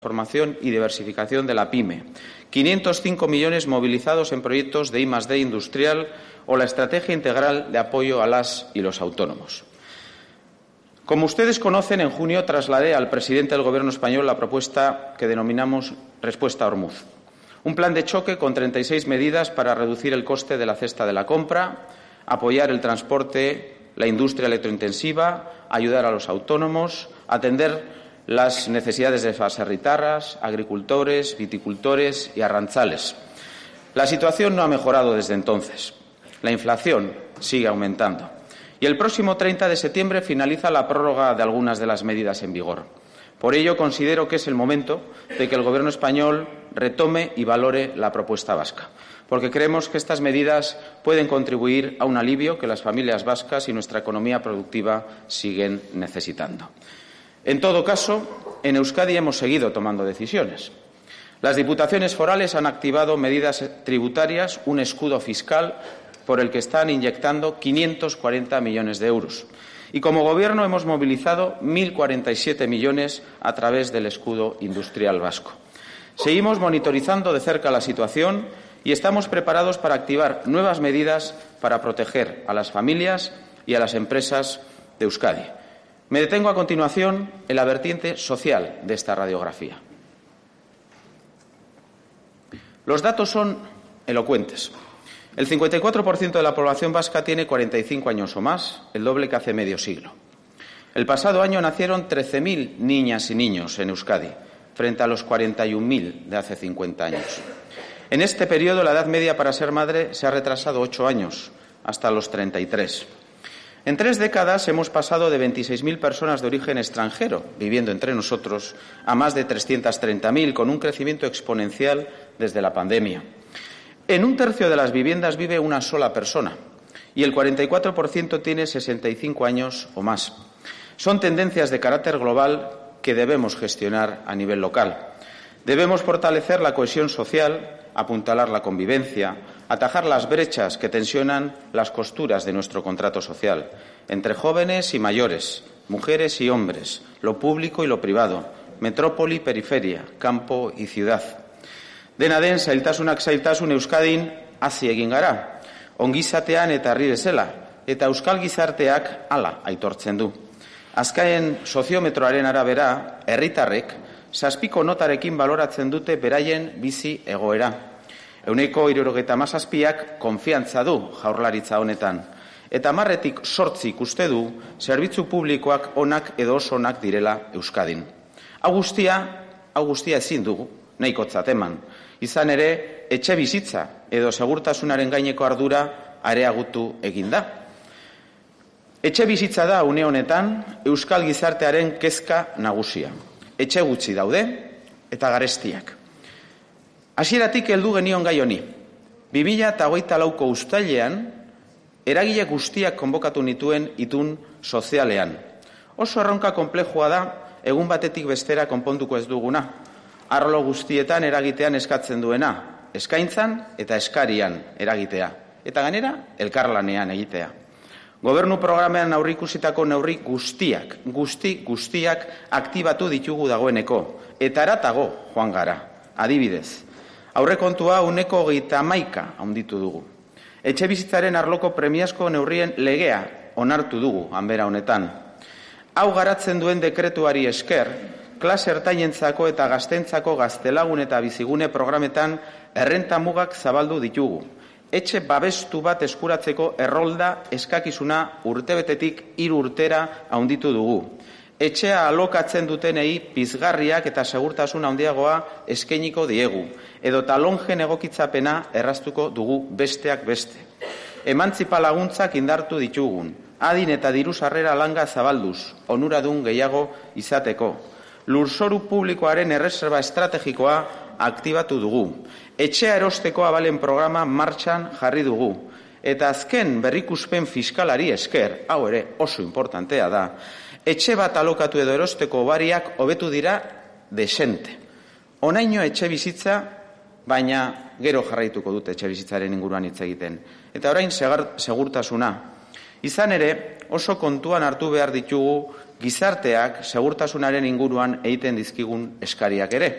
formación y diversificación de la PYME, 505 millones movilizados en proyectos de I+D industrial o la estrategia integral de apoyo a las y los autónomos. Como ustedes conocen, en junio trasladé al presidente del Gobierno español la propuesta que denominamos Respuesta Ormuz, un plan de choque con 36 medidas para reducir el coste de la cesta de la compra, apoyar el transporte, la industria electrointensiva, ayudar a los autónomos, atender las necesidades de baserritarras, agricultores, viticultores y arrantzales. La situación no ha mejorado desde entonces. La inflación sigue aumentando. Y el próximo 30 de septiembre finaliza la prórroga de algunas de las medidas en vigor. Por ello, considero que es el momento de que el Gobierno español retome y valore la propuesta vasca, porque creemos que estas medidas pueden contribuir a un alivio que las familias vascas y nuestra economía productiva siguen necesitando. En todo caso, en Euskadi hemos seguido tomando decisiones. Las diputaciones forales han activado medidas tributarias, un escudo fiscal por el que están inyectando 540 millones de euros. Y como Gobierno hemos movilizado 1.047 millones a través del escudo industrial vasco. Seguimos monitorizando de cerca la situación y estamos preparados para activar nuevas medidas para proteger a las familias y a las empresas de Euskadi. Me detengo a continuación en la vertiente social de esta radiografía. Los datos son elocuentes. El 54% de la población vasca tiene 45 años o más, el doble que hace medio siglo. El pasado año nacieron 13.000 niñas y niños en Euskadi, frente a los 41.000 de hace 50 años. En este periodo, la edad media para ser madre se ha retrasado 8 años, hasta los 33. En 3 décadas hemos pasado de 26.000 personas de origen extranjero viviendo entre nosotros a más de 330.000, con un crecimiento exponencial desde la pandemia. En 1/3 de las viviendas vive una sola persona y el 44% tiene 65 años o más. Son tendencias de carácter global que debemos gestionar a nivel local. Debemos fortalecer la cohesión social, apuntalar la convivencia, atajar las brechas que tensionan las costuras de nuestro contrato social, entre jóvenes y mayores, mujeres y hombres, lo público y lo privado, metrópoli y periferia, campo y ciudad. Dena den, zailtasunak zailtasun Euskadin hazi egin gara, ongizatean eta herri bezala, eta euskal gizarteak hala aitortzen du. Azken soziometroaren arabera, herritarrek 7 notarekin baloratzen dute beraien bizi egoera. 77%ak konfiantza du jaurlaritza honetan, eta 10/8 uste du zerbitzu publikoak onak edo oso onak direla Euskadin. Hau guztia ezin dugu nahikotzat eman. Izan ere, etxe bizitza edo segurtasunaren gaineko ardura areagutu egin da. Etxe bizitza da une honetan euskal gizartearen kezka nagusia. Etxe gutxi daude eta garestiak. Hasieratik heldu genion gai honi. 2024ko uztailean eragile guztiak konbokatu nituen itun sozialean. Oso erronka konplexua da egun batetik bestera konponduko ez duguna. Arlo guztietan eragitean eskatzen duena, eskaintzan eta eskarian eragitea. Eta gainera, elkarlanean egitea. Gobernu programean aurreikusitako neurri guztiak aktibatu ditugu dagoeneko, eta haratago joan gara. Adibidez, aurrekontua 31% handitu dugu. Etxe bizitzaren arloko premiazko neurrien legea onartu dugu hanbera honetan. Hau garatzen duen dekretuari esker, klase ertainentzako eta gaztentzako gaztelagun eta bizigune programetan errenta mugak zabaldu ditugu. Etxe babestu bat eskuratzeko errolda eskakizuna urtebetetik 3 urtera handitu dugu. Etxea alokatzen dutenei pizgarriak eta segurtasun handiagoa eskainiko diegu, edo talonjen egokitzapena erraztuko dugu besteak beste. Emantzipa laguntzak indartu ditugun, adin eta diru sarrera langa zabalduz, onuradun gehiago izateko. Lurzoru publikoaren erreserba estrategikoa aktibatu dugu. Etxea erosteko abalen programa martxan jarri dugu. Eta azken berrikuspen fiskalari esker, hau ere oso importantea da, etxe bat alokatu edo erosteko hobariak hobetu dira desente. Honaino etxe bizitza, baina gero jarraituko dute etxe bizitzaren inguruan hitz egiten. Eta orain segurtasuna. Izan ere, oso kontuan hartu behar ditugu gizarteak segurtasunaren inguruan egiten dizkigun eskariak ere.